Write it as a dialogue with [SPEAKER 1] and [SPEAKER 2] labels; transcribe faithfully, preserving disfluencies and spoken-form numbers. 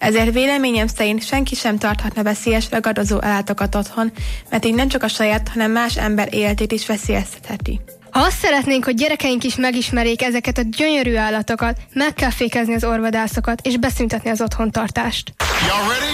[SPEAKER 1] Ezért véleményem szerint senki sem tarthatna veszélyes ragadozó állatokat otthon, mert így nem csak a saját, hanem más ember életét is veszélyeztetheti.
[SPEAKER 2] Ha azt szeretnénk, hogy gyerekeink is megismerjék ezeket a gyönyörű állatokat, meg kell fékezni az orvadászokat és beszüntetni az otthontartást.